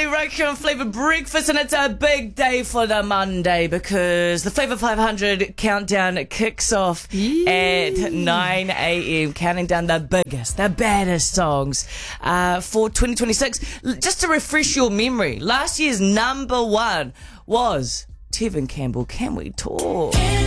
Rocky and Flavour Breakfast, and it's a big day for the Monday because the Flavour 500 countdown kicks off at 9 a.m, counting down the biggest, the baddest songs for 2026. Just to refresh your memory, last year's number one was Tevin Campbell, Can We Talk?